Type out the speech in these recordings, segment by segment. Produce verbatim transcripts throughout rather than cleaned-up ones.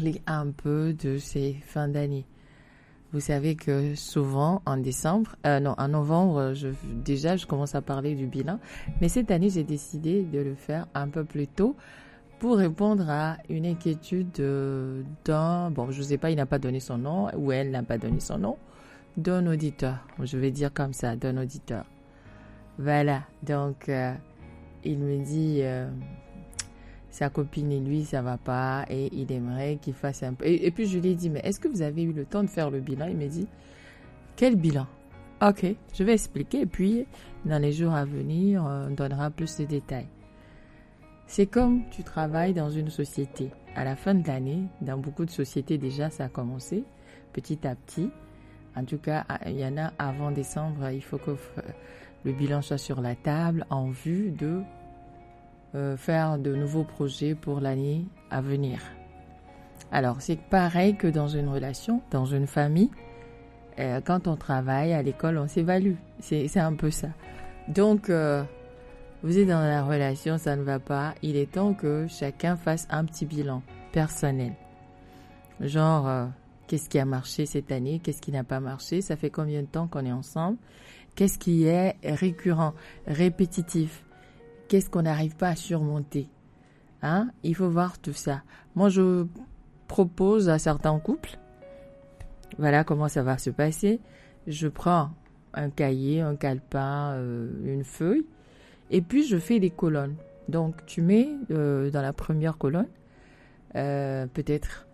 parler un peu de ces fins d'année. Vous savez que souvent en décembre, euh, non, en novembre, je, déjà je commence à parler du bilan. Mais cette année, j'ai décidé de le faire un peu plus tôt pour répondre à une inquiétude euh, d'un, bon, je ne sais pas, il n'a pas donné son nom ou elle n'a pas donné son nom, d'un auditeur. Je vais dire comme ça, d'un auditeur. Voilà, donc euh, il me dit, euh, sa copine et lui, ça va pas et il aimerait qu'il fasse un peu. Et, et puis je lui ai dit, mais est-ce que vous avez eu le temps de faire le bilan? Il me dit, quel bilan? Ok, je vais expliquer et puis dans les jours à venir, on donnera plus de détails. C'est comme tu travailles dans une société. À la fin de l'année, dans beaucoup de sociétés déjà, ça a commencé petit à petit. En tout cas, il y en a avant décembre, il faut que le bilan soit sur la table en vue de euh, faire de nouveaux projets pour l'année à venir. Alors, c'est pareil que dans une relation, dans une famille. Euh, quand on travaille à l'école, on s'évalue. C'est, c'est un peu ça. Donc, euh, vous êtes dans la relation, ça ne va pas. Il est temps que chacun fasse un petit bilan personnel. Genre, euh, qu'est-ce qui a marché cette année? Qu'est-ce qui n'a pas marché? Ça fait combien de temps qu'on est ensemble? Qu'est-ce qui est récurrent, répétitif? Qu'est-ce qu'on n'arrive pas à surmonter? Hein? Il faut voir tout ça. Moi, je propose à certains couples, voilà comment ça va se passer. Je prends un cahier, un calepin, euh, une feuille, et puis je fais des colonnes. Donc, tu mets euh, dans la première colonne, euh, peut-être,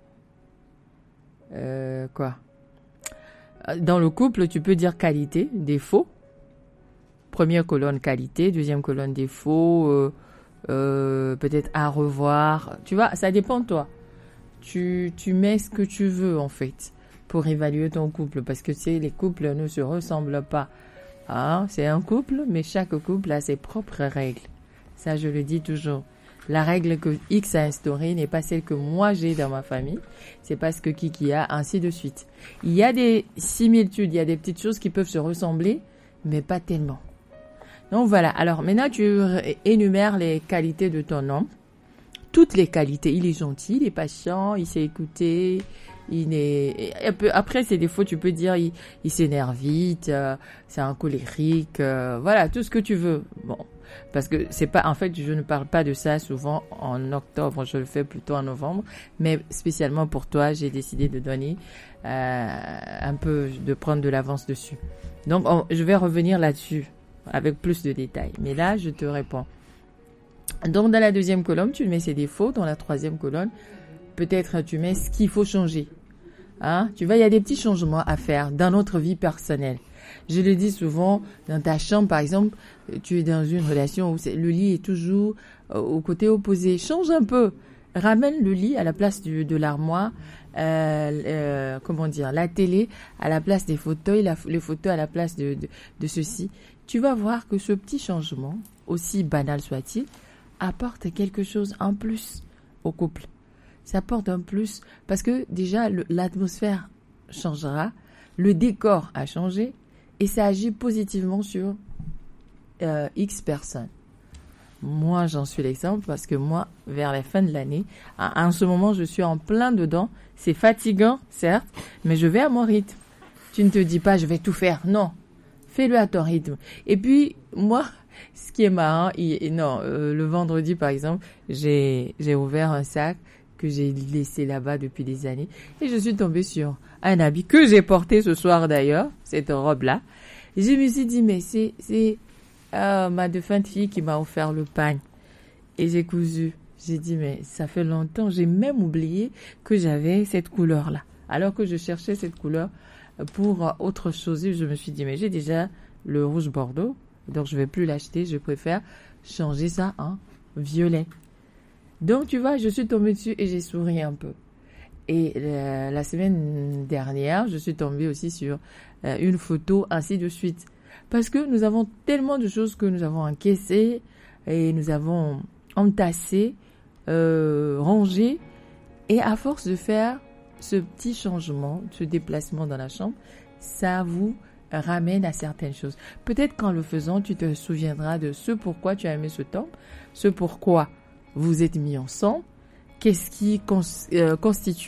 euh, quoi? Dans le couple, tu peux dire qualité, défaut. Première colonne qualité, deuxième colonne défaut, euh, euh, peut-être à revoir. Tu vois, ça dépend de toi. Tu, tu mets ce que tu veux en fait pour évaluer ton couple parce que tu sais, les couples ne se ressemblent pas. Hein? C'est un couple, mais chaque couple a ses propres règles. Ça, je le dis toujours. La règle que X a instaurée n'est pas celle que moi j'ai dans ma famille. C'est pas ce que Kiki a, ainsi de suite. Il y a des similitudes, il y a des petites choses qui peuvent se ressembler, mais pas tellement. Donc voilà. Alors maintenant, tu énumères les qualités de ton homme. Toutes les qualités. Il est gentil, il est patient, il sait écouter. Il est. Après, ses défauts, tu peux dire, il, il s'énerve vite, euh, c'est un colérique, euh, voilà, tout ce que tu veux. Bon. Parce que c'est pas, en fait, je ne parle pas de ça souvent en octobre, je le fais plutôt en novembre, mais spécialement pour toi, j'ai décidé de donner euh, un peu, de prendre de l'avance dessus. Donc, on, je vais revenir là-dessus avec plus de détails. Mais là, je te réponds. Donc, dans la deuxième colonne, tu mets ses défauts. Dans la troisième colonne, peut-être tu mets ce qu'il faut changer. Hein? Tu vois, il y a des petits changements à faire dans notre vie personnelle. Je le dis souvent, dans ta chambre, par exemple, tu es dans une relation où c'est, le lit est toujours euh, au côté opposé. Change un peu. Ramène le lit à la place du, de l'armoire, euh, euh, comment dire, la télé à la place des fauteuils, la, les fauteuils à la place de, de, de ceci. Tu vas voir que ce petit changement, aussi banal soit-il, apporte quelque chose en plus au couple. Ça apporte un plus parce que déjà le, l'atmosphère changera, le décor a changé et ça agit positivement sur euh, X personnes. Moi, j'en suis l'exemple parce que moi, vers la fin de l'année, en, en ce moment, je suis en plein dedans. C'est fatigant, certes, mais je vais à mon rythme. Tu ne te dis pas, je vais tout faire. Non, fais-le à ton rythme. Et puis, moi, ce qui est marrant, il, non, euh, le vendredi, par exemple, j'ai, j'ai ouvert un sac que j'ai laissé là-bas depuis des années et je suis tombée sur un habit que j'ai porté ce soir d'ailleurs, cette robe-là. Et je me suis dit, mais c'est, c'est euh, ma défunte fille qui m'a offert le pagne. Et j'ai cousu. J'ai dit, mais ça fait longtemps, j'ai même oublié que j'avais cette couleur-là. Alors que je cherchais cette couleur pour autre chose. Et je me suis dit, mais j'ai déjà le rouge bordeaux, donc je vais plus l'acheter, je préfère changer ça en violet. Donc, tu vois, je suis tombée dessus et j'ai souri un peu. Et euh, la semaine dernière, je suis tombée aussi sur euh, une photo, ainsi de suite. Parce que nous avons tellement de choses que nous avons encaissées et nous avons entassées, euh, rangées. Et à force de faire ce petit changement, ce déplacement dans la chambre, ça vous ramène à certaines choses. Peut-être qu'en le faisant, tu te souviendras de ce pourquoi tu as aimé ce temps, ce pourquoi vous êtes mis ensemble, qu'est-ce qui cons- euh, constitue